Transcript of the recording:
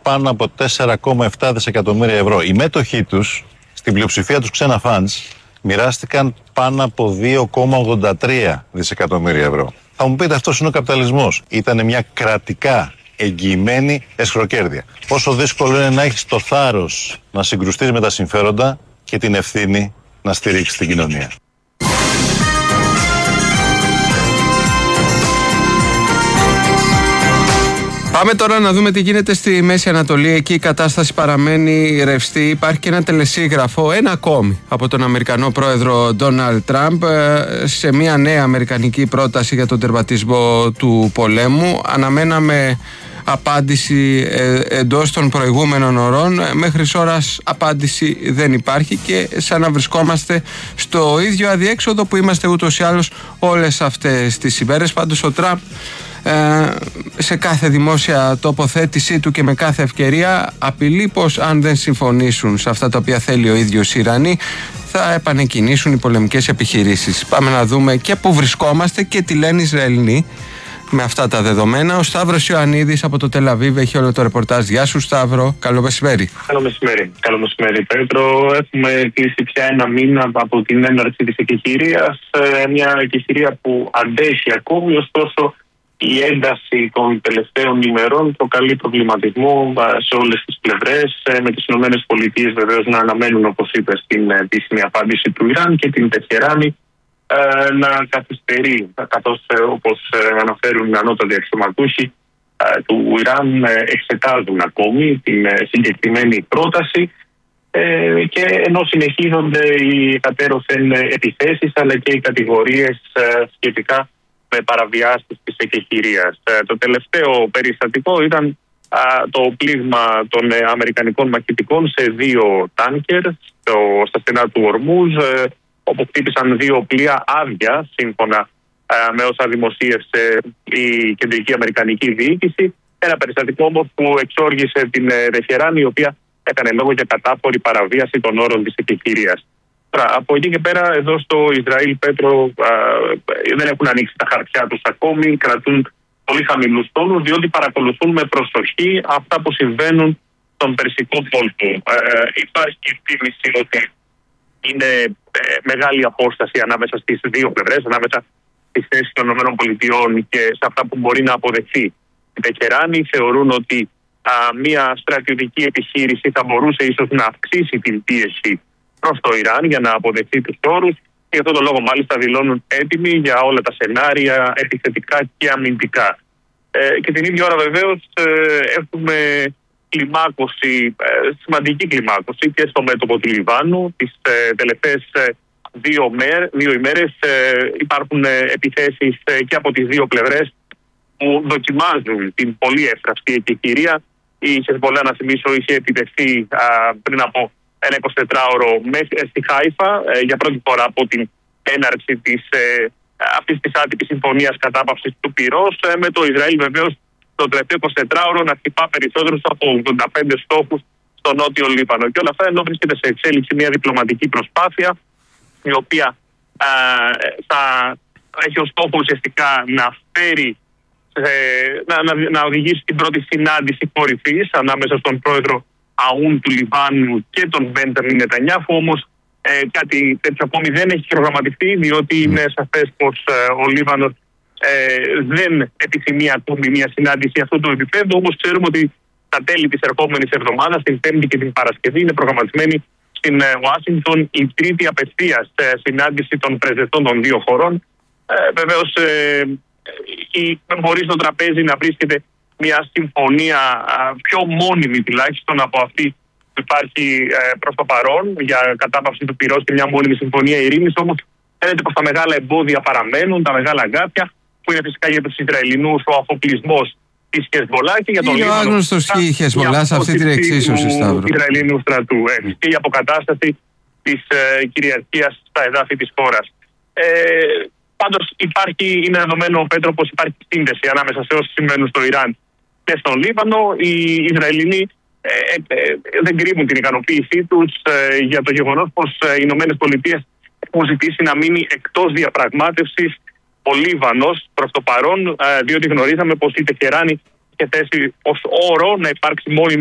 πάνω από 4,7 δισεκατομμύρια ευρώ. Οι μέτοχοί τους, στην πλειοψηφία τους ξένα φαντς, μοιράστηκαν πάνω από 2,83 δισεκατομμύρια ευρώ. Θα μου πείτε, αυτός είναι ο καπιταλισμός. Ήταν μια κρατικά εγγυημένη εσχροκέρδεια. Πόσο δύσκολο είναι να έχεις το θάρρος να συγκρουστείς με τα συμφέροντα και την ευθύνη να στηρίξεις την κοινωνία. Πάμε τώρα να δούμε τι γίνεται στη Μέση Ανατολή. Εκεί η κατάσταση παραμένει ρευστή. Υπάρχει και ένα τελεσίγραφο, ένα ακόμη, από τον Αμερικανό πρόεδρο Ντόναλντ Τραμπ σε μια νέα αμερικανική πρόταση για τον τερματισμό του πολέμου. Αναμέναμε απάντηση εντός των προηγούμενων ωρών. Μέχρι ώρας απάντηση δεν υπάρχει και σαν να βρισκόμαστε στο ίδιο αδιέξοδο που είμαστε ούτως ή άλλως όλες αυτές τις ημέρες. Πάντως ο Τραμπ σε κάθε δημόσια τοποθέτησή του και με κάθε ευκαιρία απειλεί πως αν δεν συμφωνήσουν σε αυτά τα οποία θέλει ο ίδιος οι Ιρανοί, θα επανεκκινήσουν οι πολεμικές επιχειρήσεις. Πάμε να δούμε και πού βρισκόμαστε και τι λένε οι Ισραηλινοί με αυτά τα δεδομένα. Ο Σταύρος Ιωαννίδης από το Τελαβίβ έχει όλο το ρεπορτάζ. Γεια σου Σταύρο, καλό μεσημέρι. Καλό μεσημέρι Πέτρο. Έχουμε κλείσει πια ένα μήνα από την έναρξη της εκεχηρίας. Μια εκεχηρία που αντέχει ακόμη, ωστόσο η ένταση των τελευταίων ημερών προκαλεί προβληματισμό σε όλες τις πλευρές, με τις ΗΠΑ βεβαίως να αναμένουν, όπως είπες, την επίσημη απάντηση του Ιράν και την Τεχεράνη να καθυστερεί, καθώς όπως αναφέρουν οι ανώτατοι αξιωματούχοι του Ιράν εξετάζουν ακόμη την συγκεκριμένη πρόταση και ενώ συνεχίζονται οι κατέρωθεν επιθέσεις αλλά και οι κατηγορίες σχετικά με παραβιάσεις της εκεχηρίας. Το τελευταίο περιστατικό ήταν το πλήγμα των αμερικανικών μαχητικών σε 2 τάνκερ στα στενά του Ορμούζ, όπου χτύπησαν 2 πλοία άδεια, σύμφωνα με όσα δημοσίευσε η κεντρική αμερικανική διοίκηση. Ένα περιστατικό όμως που εξόργησε την Τεχεράνη, η οποία έκανε λόγο για κατάφορη παραβίαση των όρων της εκεχηρίας. Από εκεί και πέρα, εδώ στο Ισραήλ, Πέτρο, δεν έχουν ανοίξει τα χαρτιά τους ακόμη, κρατούν πολύ χαμηλούς τόνους, διότι παρακολουθούν με προσοχή αυτά που συμβαίνουν στον Περσικό κόλπο. Υπάρχει η εκτίμηση ότι είναι μεγάλη απόσταση ανάμεσα στις δύο πλευρές, ανάμεσα στις θέσεις των ΗΠΑ και σε αυτά που μπορεί να αποδεχθεί η Τεχεράνη. Θεωρούν ότι μια στρατιωτική επιχείρηση θα μπορούσε ίσως να αυξήσει την πίεση προς το Ιράν για να αποδεχθεί τους όρους. Και γι' αυτό τον λόγο μάλιστα δηλώνουν έτοιμοι για όλα τα σενάρια επιθετικά και αμυντικά. Και την ίδια ώρα βεβαίως έχουμε κλιμάκωση, σημαντική κλιμάκωση και στο μέτωπο του Λιβάνου. Τις τελευταίες 2 ημέρες υπάρχουν επιθέσεις και από τις δύο πλευρές που δοκιμάζουν την πολύ εύθραυστη εκεχηρία. Η Χεσμπολά, να θυμίσω, είχε επιτευχθεί πριν από ένα 24ωρο στη Χάιφα για πρώτη φορά από την έναρξη αυτής της άτυπης συμφωνίας κατάπαυσης του πυρός, με το Ισραήλ βεβαίως το τελευταίο 24ωρο να χτυπά περισσότερους από 85 στόχους στο νότιο Λίβανο. Και όλα αυτά ενώ βρίσκεται σε εξέλιξη μια διπλωματική προσπάθεια, η οποία θα έχει ως στόχο ουσιαστικά να οδηγήσει την πρώτη συνάντηση κορυφής ανάμεσα στον πρόεδρο Αούν του Λιβάνου και τον Μπέντζαμιν Νετανιάχου. Όμως κάτι τέτοιο ακόμη δεν έχει προγραμματιστεί, διότι είναι σαφές πως ο Λίβανος δεν επιθυμεί ακόμη μια συνάντηση αυτού του επίπεδου. Όμως ξέρουμε ότι στα τέλη της ερχόμενης εβδομάδας, την Πέμπτη και την Παρασκευή, είναι προγραμματισμένη στην Ουάσιγκτον η τρίτη απευθείας συνάντηση των πρεσβευτών των δύο χωρών. Βεβαίως μπορεί στο τραπέζι να βρίσκεται μια συμφωνία πιο μόνιμη τουλάχιστον από αυτή που υπάρχει προς το παρόν για κατάπαυση του πυρός και μια μόνιμη συμφωνία ειρήνης. Όμως φαίνεται πως τα μεγάλα εμπόδια παραμένουν, τα μεγάλα αγκάθια, που είναι φυσικά για τους Ισραηλινούς ο αφοπλισμός της Χεσμπολά και για τον Λίβανο. Είναι ο άγνωστος η Χεσμπολά σε αυτή την εξίσωση, Σταύρο. Του Ισραηλινού στρατού και η αποκατάσταση της κυριαρχίας στα εδάφη της χώρας. Πάντως είναι δεδομένο, Πέτρο, πως υπάρχει σύνδεση ανάμεσα σε όσοι συμβαίνουν στο Ιράν και στον Λίβανο. Οι Ισραηλινοί δεν κρύβουν την ικανοποίησή τους για το γεγονός πως οι ΗΠΑ έχουν ζητήσει να μείνει εκτός διαπραγμάτευσης ο Λίβανος προς το παρόν, διότι γνωρίζαμε πως η Τεχεράνη είχε θέσει ως όρο να υπάρξει μόνιμη